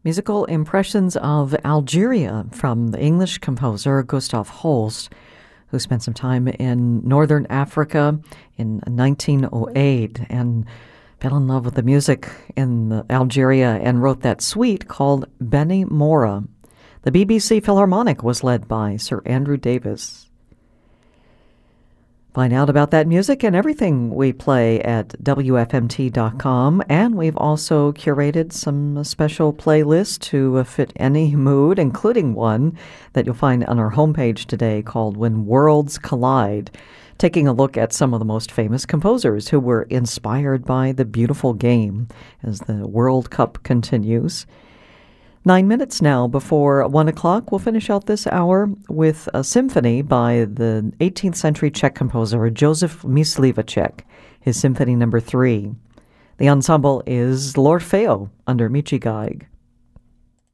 Musical impressions of Algeria from the English composer Gustav Holst, who spent some time in northern Africa in 1908 and fell in love with the music in Algeria and wrote that suite called Beni Mora. The BBC Philharmonic was led by Sir Andrew Davis. Find out about that music and everything we play at WFMT.com, and we've also curated some special playlists to fit any mood, including one that you'll find on our homepage today called When Worlds Collide, taking a look at some of the most famous composers who were inspired by the beautiful game as the World Cup continues. 9 minutes now before 1 o'clock. We'll finish out this hour with a symphony by the 18th century Czech composer Josef Myslivacek, his Symphony No. 3. The ensemble is L'Orfeo under Michigaig.